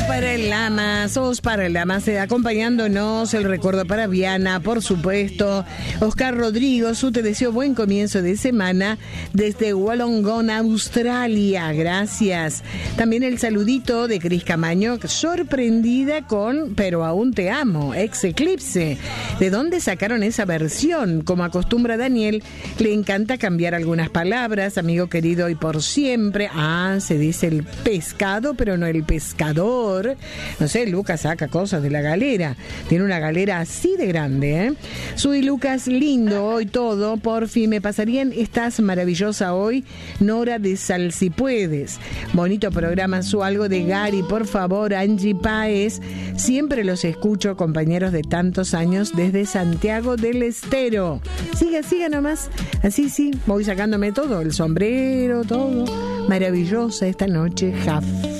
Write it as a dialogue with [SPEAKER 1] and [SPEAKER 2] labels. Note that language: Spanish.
[SPEAKER 1] Para el Lama, acompañándonos el recuerdo para Viana, por supuesto. Oscar Rodrigo, te deseo buen comienzo de semana desde Wollongong, Australia. Gracias. También el saludito de Cris Camaño, sorprendida con Pero aún te amo, ex Eclipse. ¿De dónde sacaron esa versión? Como acostumbra Daniel, le encanta cambiar algunas palabras, amigo querido y por siempre. Se dice el pescado, pero no el pescador. No sé, Lucas saca cosas de la galera. Tiene una galera así de grande, ¿eh? Soy Lucas, lindo hoy todo. Porfi, me pasarían, estás maravillosa hoy, Nora de Sal si puedes. Bonito programa, algo de Gary, por favor, Angie Páez. Siempre los escucho, compañeros de tantos años, desde Santiago del Estero. Siga nomás. Así sí, voy sacándome todo, el sombrero, todo. Maravillosa esta noche, Jaf.